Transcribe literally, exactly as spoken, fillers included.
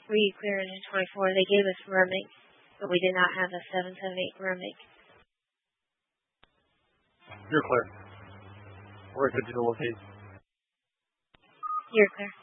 Were you clear into twenty-four? They gave us Remick, but we did not have a seven seven eight Remick. You're clear. We're good to the location. You're clear.